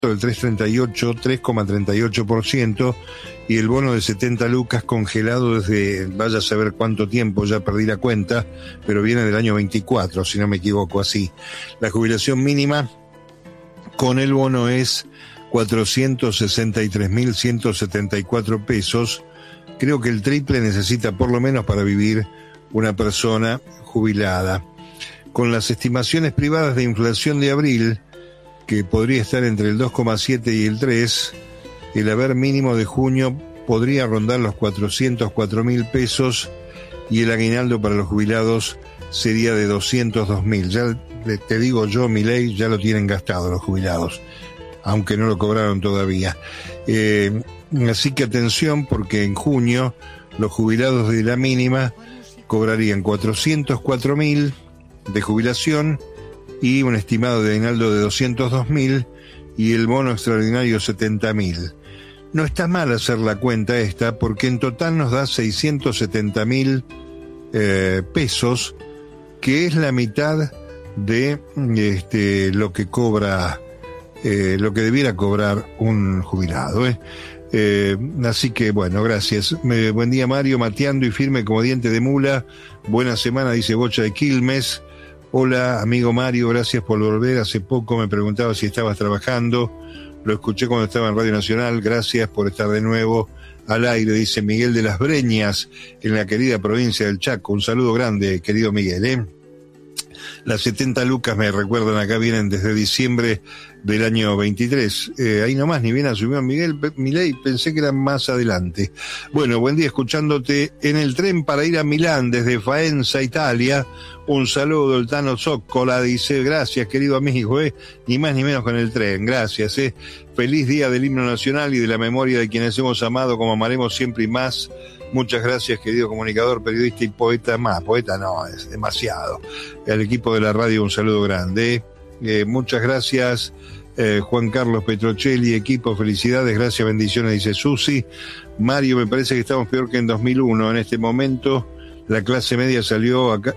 del 3,38%, y el bono de 70 lucas congelado desde vaya a saber cuánto tiempo, ya perdí la cuenta, pero viene del año 24, si no me equivoco, así. La jubilación mínima con el bono es 463.174 pesos. Creo que el triple necesita por lo menos para vivir una persona jubilada. Con las estimaciones privadas de inflación de abril, que podría estar entre el 2,7 y el 3, el haber mínimo de junio podría rondar los 404.000 pesos y el aguinaldo para los jubilados sería de 202.000. Ya te digo yo, Milei, ya lo tienen gastado los jubilados, aunque no lo cobraron todavía. Así que atención, porque en junio los jubilados de la mínima cobrarían 404.000 de jubilación y un estimado de aguinaldo de 202.000 y el bono extraordinario 70.000. No está mal hacer la cuenta esta, porque en total nos da 670.000 pesos, que es la mitad de lo que cobra, lo que debiera cobrar un jubilado. Así que bueno, gracias. Buen día, Mario, mateando y firme como diente de mula. Buena semana, dice Bocha de Quilmes. Hola, amigo Mario, gracias por volver. Hace poco me preguntaba si estabas trabajando. Lo escuché cuando estaba en Radio Nacional. Gracias por estar de nuevo al aire, dice Miguel de las Breñas, en la querida provincia del Chaco. Un saludo grande, querido Miguel. Las 70 lucas, me recuerdan, acá vienen desde diciembre del año 23. Ahí nomás, ni bien asumió Miguel Milei, pensé que era más adelante. Bueno, buen día, escuchándote en el tren para ir a Milán desde Faenza, Italia. Un saludo, el Tano Zócola, dice, gracias, querido amigo, ni más ni menos con el tren, gracias, Feliz día del himno nacional y de la memoria de quienes hemos amado como amaremos siempre y más. Muchas gracias, querido comunicador, periodista y poeta. Más, poeta no, es demasiado. Al equipo de la radio un saludo grande. Muchas gracias, Juan Carlos Petrocelli, equipo, felicidades, gracias, bendiciones, dice Susi. Mario, me parece que estamos peor que en 2001. En este momento, la clase media salió a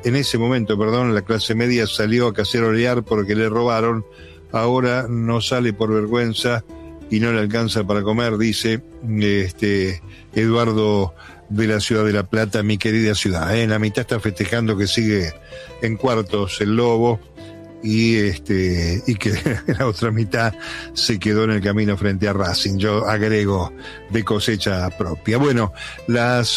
cacerolear porque le robaron. Ahora no sale por vergüenza y no le alcanza para comer, dice Eduardo de la ciudad de La Plata, mi querida ciudad. En la mitad está festejando que sigue en cuartos el Lobo y que la otra mitad se quedó en el camino frente a Racing. Yo agrego de cosecha propia. Bueno, las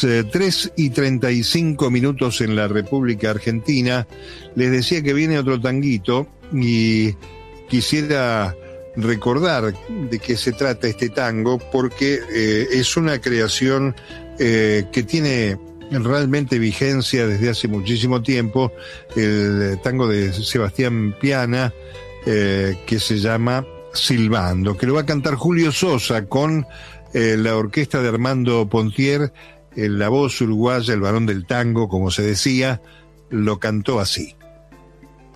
3:35 en la República Argentina. Les decía que viene otro tanguito y quisiera recordar de qué se trata este tango, porque es una creación que tiene realmente vigencia desde hace muchísimo tiempo, el tango de Sebastián Piana, que se llama Silbando, que lo va a cantar Julio Sosa con la orquesta de Armando Pontier, la voz uruguaya, el varón del tango, como se decía, lo cantó así.